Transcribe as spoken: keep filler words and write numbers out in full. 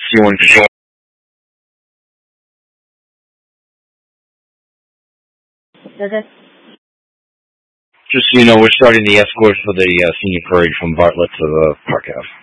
C one control. Okay. Just so you know, we're starting the escort for the uh, senior parade from Bartlett to the Park Ave.